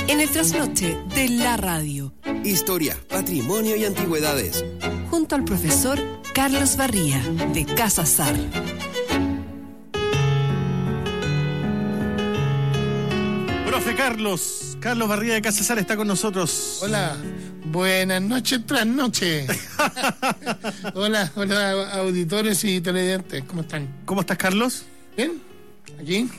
En el trasnoche de la radio. Historia, patrimonio y antigüedades. Junto al profesor Carlos Barría, de Casa Sar. Profe Carlos Barría de Casa Sar está con nosotros. Hola, buenas noches, trasnoche. Hola, auditores y televidentes, ¿cómo están? ¿Cómo estás, Carlos? Bien, aquí.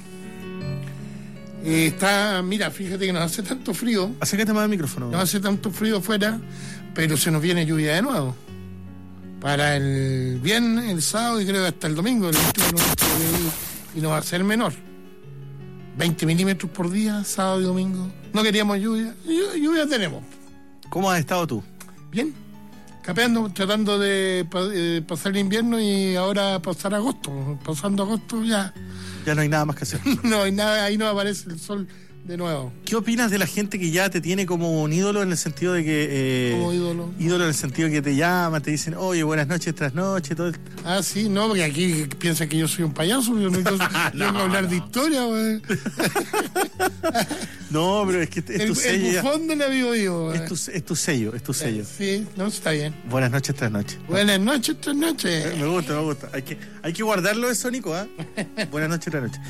Mira, fíjate que nos hace tanto frío. Acércate más al micrófono. Nos hace tanto frío afuera, pero se nos viene lluvia de nuevo. Para el viernes, el sábado y creo que hasta el domingo, y no va a ser menor. 20 milímetros por día, sábado y domingo. No queríamos lluvia, lluvia tenemos. ¿Cómo has estado tú? Bien, capeando, tratando de pasar el invierno y ahora pasar agosto. Pasando agosto ya no hay nada más que hacer. No hay nada, ahí no aparece el sol de nuevo. ¿Qué opinas de la gente que ya te tiene como un ídolo en el sentido de que... ¿Como ídolo? Ídolo en el sentido de que te llaman, te dicen, oye, buenas noches, trasnoche, todo. Ah, sí, no, porque aquí piensan que yo soy un payaso, yo no tengo que hablar de historia, güey. No, pero es que es tu sello. El bufón de la vivo. Es tu sello. Sí, no, está bien. Buenas noches, trasnoche. Buenas noches, trasnoche. Me gusta. Hay que guardarlo eso, Nico, ¿eh? Buenas noches, trasnoche.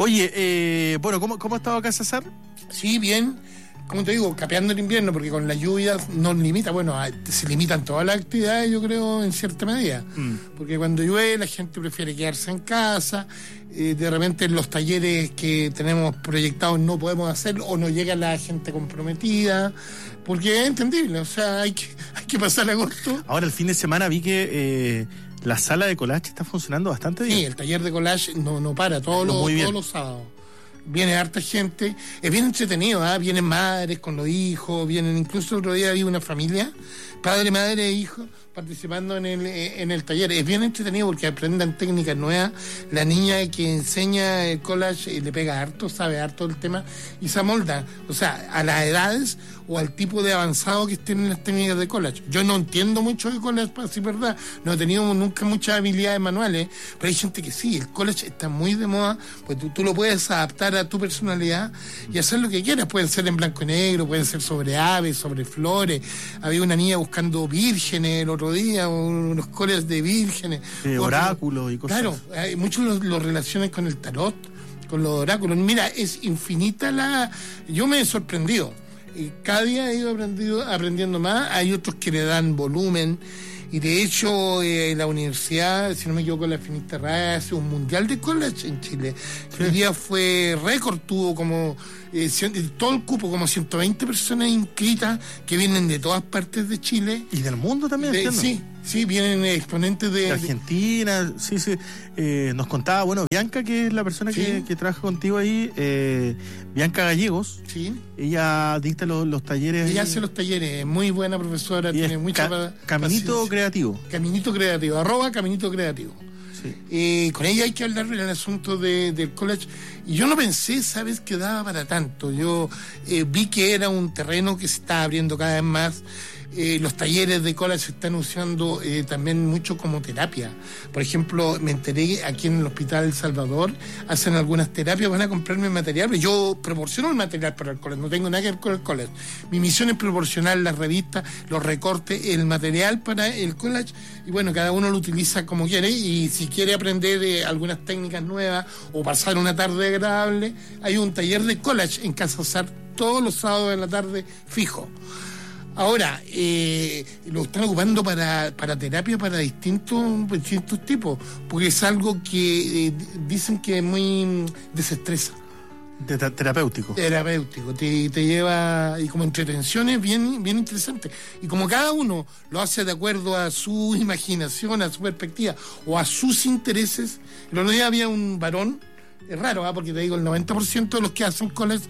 Oye, bueno, ¿cómo ha estado Casa Sar? Sí, bien. Como te digo, capeando el invierno, porque con las lluvias nos limita, se limitan todas las actividades, yo creo, en cierta medida. Porque cuando llueve la gente prefiere quedarse en casa, de repente los talleres que tenemos proyectados no podemos hacerlo, o no llega la gente comprometida, porque es entendible, o sea, hay que pasar agosto. Ahora, el fin de semana vi que la sala de collage está funcionando bastante bien. Sí, el taller de collage no para, todos los sábados. Viene harta gente, es bien entretenido, vienen madres con los hijos, incluso el otro día había una familia, padre, madre e hijo, participando en el taller. Es bien entretenido porque aprenden técnicas nuevas. La niña que enseña el collage le pega harto, sabe harto del tema y se amolda, o sea, a las edades o al tipo de avanzado que estén en las técnicas de collage. Yo no entiendo mucho de collage, para decir verdad, no he tenido nunca muchas habilidades manuales, pero hay gente que sí, el collage está muy de moda, pues tú lo puedes adaptar a tu personalidad y hacer lo que quieras. Pueden ser en blanco y negro, pueden ser sobre aves, sobre flores. Había una niña buscando vírgenes el otro día, unos collages de vírgenes, oráculos y cosas. Claro, muchos lo relacionan con el tarot, con los oráculos. Mira, es infinita yo me he sorprendido. Cada día he ido aprendiendo más. Hay otros que le dan volumen. Y de hecho, la universidad, si no me equivoco, la Finisterrae hace un mundial de collage en Chile. Sí. El día fue récord, tuvo como todo el cupo, como 120 personas inscritas que vienen de todas partes de Chile. Y del mundo también, Sí, vienen exponentes de Argentina, sí. Nos contaba, Bianca, que es la persona que trabaja contigo ahí, Bianca Gallegos. Sí. Ella dicta los talleres. Ella hace los talleres, es muy buena profesora, tiene mucha Caminito Creativo. Caminito Creativo, @Caminito Creativo. Sí. Con ella hay que hablar del asunto del collage. Y yo no pensé, ¿sabes?, que daba para tanto. Yo vi que era un terreno que se está abriendo cada vez más. Los talleres de collage se están usando también mucho como terapia. Por ejemplo, me enteré aquí en el Hospital El Salvador, hacen algunas terapias, van a comprarme material. Yo proporciono el material para el collage, no tengo nada que ver con el collage. Mi misión es proporcionar las revistas, los recortes, el material para el collage, y cada uno lo utiliza como quiere, y si quiere aprender algunas técnicas nuevas o pasar una tarde agradable, hay un taller de collage en Casa Sar todos los sábados de la tarde fijo. Ahora, lo están ocupando para terapia para distintos tipos, porque es algo que dicen que es muy desestresa. Terapéutico. Te lleva, y como entretenciones bien interesantes. Y como cada uno lo hace de acuerdo a su imaginación, a su perspectiva o a sus intereses. El otro día había un varón, es raro, porque te digo, el 90% de los que hacen collage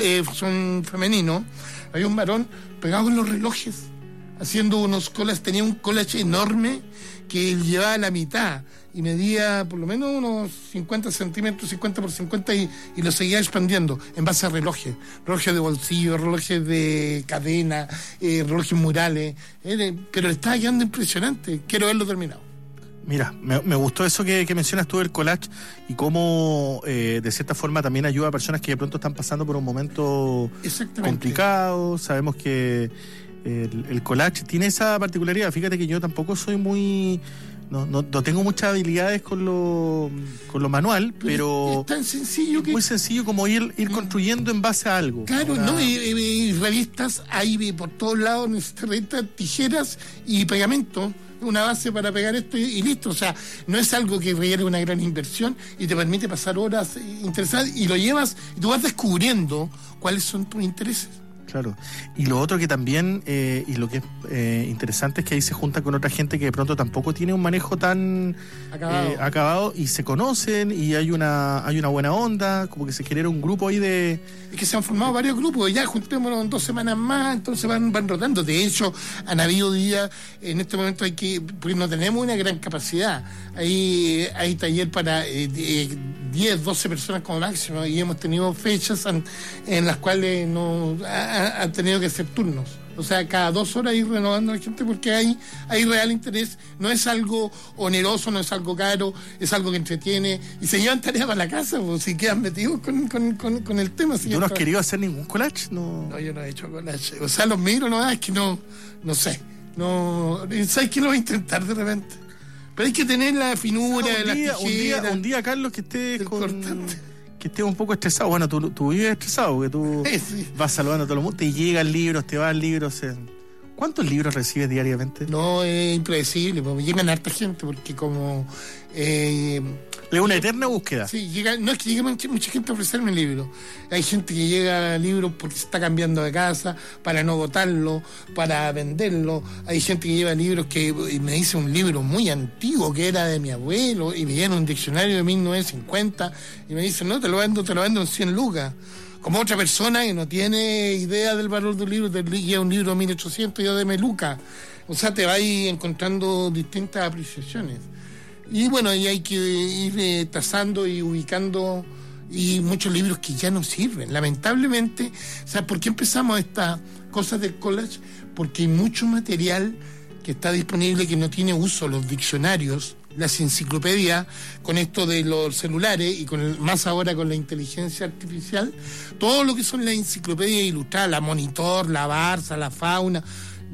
son femeninos. Había un varón pegado con los relojes, haciendo unos collages. Tenía un collage enorme que él llevaba a la mitad y medía por lo menos unos 50 centímetros, 50 por 50, y lo seguía expandiendo en base a relojes de bolsillo, relojes de cadena, relojes murales, pero le estaba quedando impresionante. Quiero verlo terminado. Mira, me gustó eso que mencionas tú del collage y cómo de cierta forma también ayuda a personas que de pronto están pasando por un momento complicado. Sabemos que el collage tiene esa particularidad. Fíjate que yo tampoco soy muy... No tengo muchas habilidades con lo manual, pero es tan sencillo es muy sencillo como ir construyendo en base a algo. Claro, ¿no? Y revistas hay por todos lados, necesitas tijeras y pegamento, una base para pegar esto y listo. O sea, no es algo que requiere una gran inversión y te permite pasar horas interesantes y lo llevas y tú vas descubriendo cuáles son tus intereses. Claro. Y lo otro que también, y lo que es interesante es que ahí se junta con otra gente que de pronto tampoco tiene un manejo tan acabado y se conocen y hay una buena onda, como que se genera un grupo ahí de... Es que se han formado varios grupos, ya juntémonos en 2 semanas más, entonces van rotando. De hecho, han habido días, en este momento porque no tenemos una gran capacidad, hay taller para 10, 12 personas como máximo y hemos tenido fechas en las cuales han tenido que hacer turnos. O sea, cada 2 horas ir renovando a la gente porque hay real interés. No es algo oneroso, no es algo caro, es algo que entretiene y se llevan tareas para la casa, pues, si quedan metidos con el tema. ¿Tú no has querido hacer ningún collage? No, yo no he hecho collage. O sea, los miro, es que no sé. No, ¿sabes que lo voy a intentar de repente? Pero hay que tener la finura de las tijeras. Un día, Carlos, que estés un poco estresado. Bueno, tú vives estresado, porque tú vas saludando a todo el mundo, te llegan libros, te van libros. ¿Cuántos libros recibes diariamente? No, es impredecible, porque me llegan harta gente, porque como... es una eterna búsqueda. Sí, llega mucha gente a ofrecerme libros. Hay gente que llega a libros porque se está cambiando de casa, para no botarlo, para venderlo. Hay gente que lleva libros que me dice un libro muy antiguo que era de mi abuelo y me lleva un diccionario de 1950 y me dice, no, te lo vendo en 100 lucas. Como otra persona que no tiene idea del valor de un libro, te lleva un libro de 1800 y yo de meluca. O sea, te vas encontrando distintas apreciaciones. Y bueno, y hay que ir tasando y ubicando, y muchos libros que ya no sirven, lamentablemente. O sea, ¿por qué empezamos estas cosas del collage? Porque hay mucho material que está disponible que no tiene uso, los diccionarios, las enciclopedias, con esto de los celulares y más ahora con la inteligencia artificial, todo lo que son las enciclopedias ilustradas, la Monitor, la Barça, la Fauna,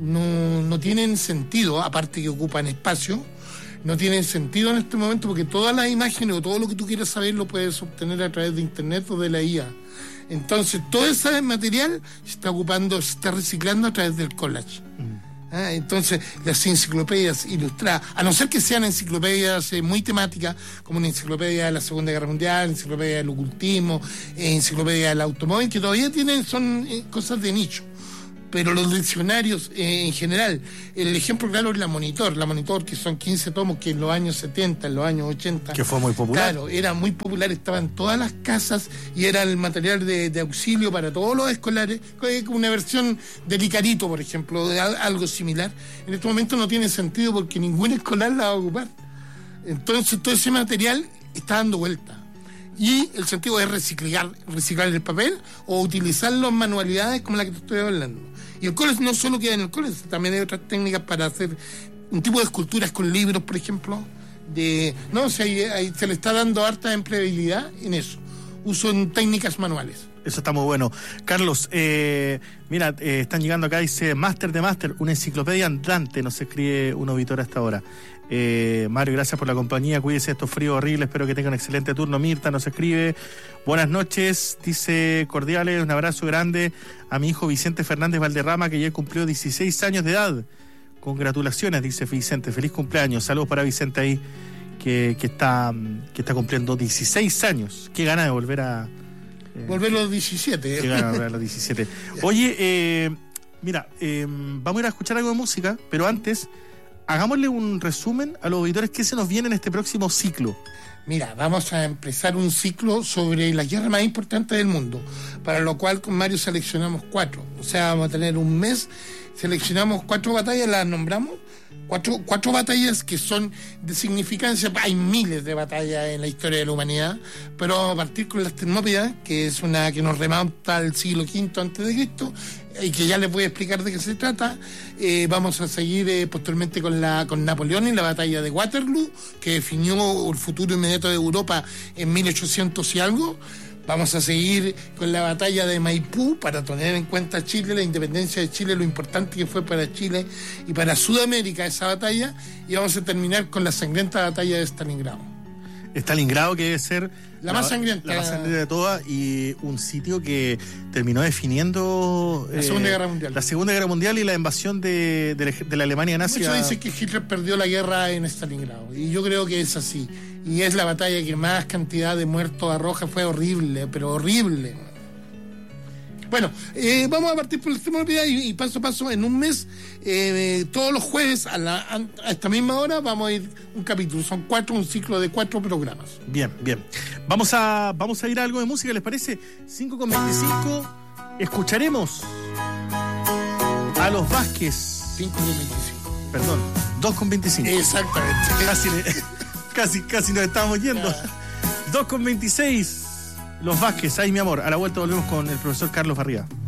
no tienen sentido, aparte que ocupan espacio. No tienen sentido en este momento porque todas las imágenes o todo lo que tú quieras saber lo puedes obtener a través de internet o de la IA. Entonces, todo ese material se está reciclando a través del collage. Entonces, las enciclopedias ilustradas, a no ser que sean enciclopedias muy temáticas, como una enciclopedia de la Segunda Guerra Mundial, enciclopedia del ocultismo, enciclopedia del automóvil, que todavía son cosas de nicho. Pero los diccionarios en general, el ejemplo claro es la Monitor, que son 15 tomos que en los años 70, en los años 80... Que fue muy popular. Claro, era muy popular, estaba en todas las casas y era el material de auxilio para todos los escolares, una versión del Icarito, por ejemplo, de algo similar. En este momento no tiene sentido porque ningún escolar la va a ocupar. Entonces todo ese material está dando vuelta. Y el sentido es reciclar el papel o utilizarlo en manualidades como la que te estoy hablando. Y el collage no solo queda en el collage, también hay otras técnicas para hacer un tipo de esculturas con libros, por ejemplo. Se le está dando harta empleabilidad en eso. Uso en técnicas manuales. Eso está muy bueno. Carlos, mira, están llegando acá, dice Máster de Máster, una enciclopedia andante, nos escribe un auditor hasta ahora. Mario, gracias por la compañía, cuídese estos fríos horribles, espero que tenga un excelente turno. Mirta nos escribe, buenas noches, dice cordiales, un abrazo grande a mi hijo Vicente Fernández Valderrama, que ya cumplió 16 años de edad. Congratulaciones, dice Vicente, feliz cumpleaños, saludos para Vicente ahí, que está cumpliendo 16 años. Qué gana de volver a... volver a los 17. Qué gana de volver a los 17. Oye, mira, vamos a ir a escuchar algo de música, pero antes... hagámosle un resumen a los auditores que se nos viene en este próximo ciclo. Mira, vamos a empezar un ciclo sobre la guerra más importante del mundo, para lo cual con Mario seleccionamos 4. O sea, vamos a tener un mes, seleccionamos 4 batallas, las nombramos, cuatro batallas que son de significancia. Hay miles de batallas en la historia de la humanidad, pero a partir con las Termópilas, que es una que nos remonta al siglo V a.C., y que ya les voy a explicar de qué se trata. Vamos a seguir posteriormente con Napoleón y la batalla de Waterloo, que definió el futuro inmediato de Europa en 1800 y algo. Vamos a seguir con la batalla de Maipú, para tener en cuenta Chile, la independencia de Chile, lo importante que fue para Chile y para Sudamérica esa batalla. Y vamos a terminar con la sangrienta batalla de Stalingrado. Stalingrado, que debe ser la más sangrienta. La más sangrienta de todas, y un sitio que terminó definiendo la Segunda Guerra Mundial. La Segunda Guerra Mundial y la invasión de la Alemania nazi. Muchos dicen que Hitler perdió la guerra en Stalingrado, y yo creo que es así. Y es la batalla que más cantidad de muertos arroja. Fue horrible, pero horrible. Bueno, vamos a partir por el tema y paso a paso. En un mes, todos los jueves a esta misma hora vamos a ir un capítulo. Son un ciclo de 4 programas. Bien. Vamos a ir a algo de música, ¿les parece? 5:25. Escucharemos a los Vázquez. 5:25. Perdón, 2:25. Exactamente. Casi nos estamos yendo. 2:26. Los Vázquez, ahí mi amor. A la vuelta volvemos con el profesor Carlos Barría.